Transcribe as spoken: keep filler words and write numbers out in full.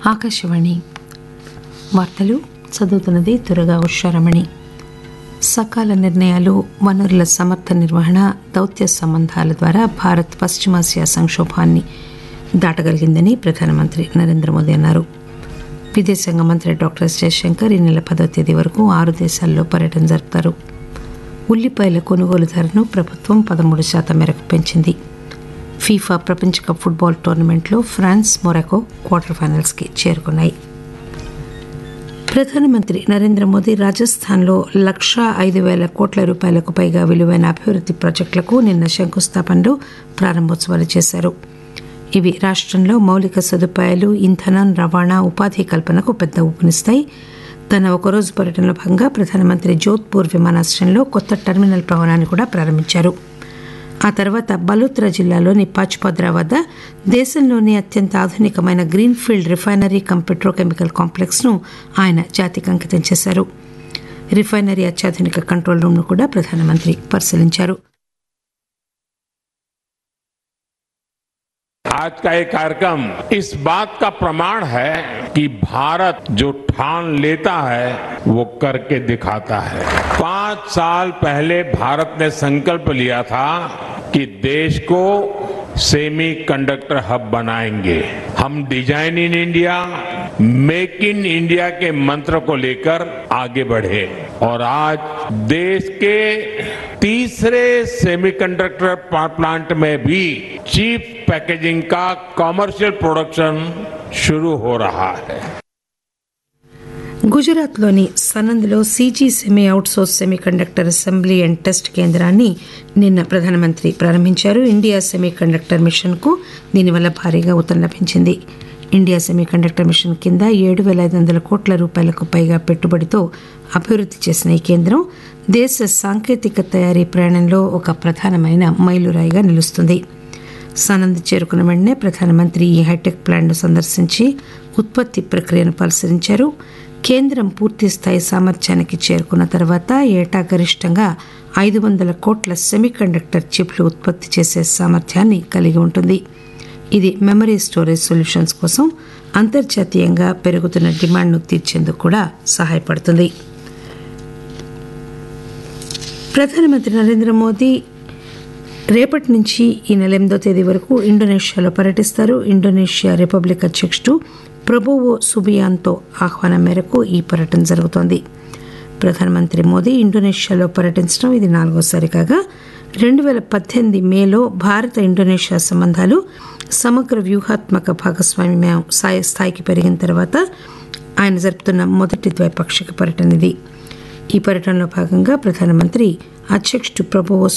ఆకాశవాణి వార్తలు చదువుతున్నది తురగా ఉషారమణి. సకాల నిర్ణయాలు, వనరుల సమర్థ నిర్వహణ, దౌత్య సంబంధాల ద్వారా భారత్ పశ్చిమాసియా సంక్షోభాన్ని దాటగలిగిందని ప్రధానమంత్రి నరేంద్ర మోదీ అన్నారు. విదేశాంగ మంత్రి డాక్టర్ ఎస్ జయశంకర్ ఈ నెల పదో తేదీ వరకు ఆరు దేశాల్లో పర్యటన జరుపుతారు. ఉల్లిపాయల కొనుగోలు ధరను ప్రభుత్వం పదమూడు శాతం మేరకు పెంచింది. ఫీఫా ప్రపంచ కప్ ఫుట్బాల్ టోర్నమెంట్లో ఫ్రాన్స్, మొరాకో క్వార్టర్ ఫైనల్స్కి చేరుకున్నాయి. ప్రధానమంత్రి నరేంద్ర మోదీ రాజస్థాన్లో లక్షా ఐదు వేల కోట్ల రూపాయలకు పైగా విలువైన అభివృద్ది ప్రాజెక్టులకు నిన్న శంకుస్థాపనలు, ప్రారంభోత్సవాలు చేశారు. ఇవి రాష్టంలో మౌలిక సదుపాయాలు, ఇంధనం, రవాణా, ఉపాధి కల్పనకు పెద్ద ఊపునిస్తాయి. తన ఒకరోజు పర్యటనలో భాగంగా ప్రధానమంత్రి జోధ్పూర్ విమానాశ్రయంలో కొత్త టెర్మినల్ భవనాన్ని కూడా ప్రారంభించారు. ఆ తర్వాత బలోత్రా జిల్లాలోని పాచ్పద్రా వద్ద దేశంలోని అత్యంత ఆధునికమైన గ్రీన్ఫీల్డ్ రిఫైనరీ కమ్ పెట్రోకెమికల్ కాంప్లెక్స్ను ఆయన జాతికి అంకితం చేశారు. రిఫైనరీ అత్యాధునిక కంట్రోల్ రూమ్ను కూడా ప్రధానమంత్రి పరిశీలించారు. आज का ये कार्यक्रम इस बात का प्रमाण है कि भारत जो ठान लेता है वो करके दिखाता है. पांच साल पहले भारत ने संकल्प लिया था कि देश को सेमी कंडक्टर हब बनाएंगे. हम design in India, make in India के मंत्र को लेकर आगे बढ़े और आज देश के तीसरे सेमीकंडक्टर प्लांट में भी चीप पैकेजिंग का कमर्शियल प्रोडक्शन शुरू हो रहा है. గుజరాత్లోని సనంద్లో CG semi outsource semi conductor assembly and test కేంద్రాన్ని నిన్న ప్రధానమంత్రి ప్రారంభించారు. ఇండియా సెమీ కండక్టర్ మిషన్కు దీనివల్ల భారీగా ఊతం లభించింది. ఇండియా సెమీ కండక్టర్ మిషన్ కింద ఏడు వేల ఐదు వందల కోట్ల రూపాయలకు పైగా పెట్టుబడితో అభివృద్ది చేసిన ఈ కేంద్రం దేశ సాంకేతిక తయారీ ప్రయాణంలో ఒక ప్రధానమైన మైలురాయిగా నిలుస్తుంది. సనంద్ చేరుకున్న వెంటనే ప్రధానమంత్రి ఈ హైటెక్ ప్లాంట్ను సందర్శించి ఉత్పత్తి ప్రక్రియను పరిశీలించారు. కేంద్రం పూర్తి స్థాయి సామర్థ్యానికి చేరుకున్న తర్వాత ఏటా గరిష్టంగా ఐదు వందల కోట్ల సెమీకండక్టర్ చిప్లు ఉత్పత్తి చేసే సామర్థ్యాన్ని కలిగి ఉంటుంది. ఇది మెమరీ స్టోరేజ్ సొల్యూషన్స్ కోసం అంతర్జాతీయంగా పెరుగుతున్న డిమాండ్ను తీర్చేందుకు కూడా సహాయపడుతుంది. ప్రధానమంత్రి నరేంద్ర మోదీ రేపటి నుంచి ఈ నెల ఎనిమిదో తేదీ వరకు ఇండోనేషియాలో పర్యటిస్తారు. ఇండోనేషియా రిపబ్లిక్ అధ్యక్షుడు ప్రబోవో సుబియాంతో ఆహ్వానం మేరకు ఈ పర్యటన జరుగుతోంది. ప్రధానమంత్రి మోదీ ఇండోనేషియాలో పర్యటించడం ఇది నాలుగోసారి కాగా రెండు వేల పద్దెనిమిది మేలో భారత ఇండోనేషియా సంబంధాలు సమగ్ర వ్యూహాత్మక భాగస్వామ్యం స్థాయికి పెరిగిన తర్వాత ఆయన జరుపుతున్న మొదటి ద్వైపాక్షిక పర్యటన ఇది. ఈ పర్యటనలో భాగంగా ప్రధానమంత్రి అధ్యక్షుడు ప్రబోవో